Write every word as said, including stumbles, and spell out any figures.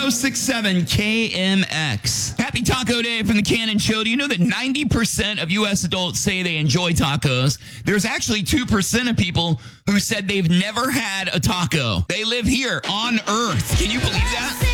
oh six seven K M X. Happy Taco Day from the Cannon Show. Do you know that ninety percent of U S adults say they enjoy tacos? There's actually two percent of people who said they've never had a taco. They live here on Earth. Can you believe that?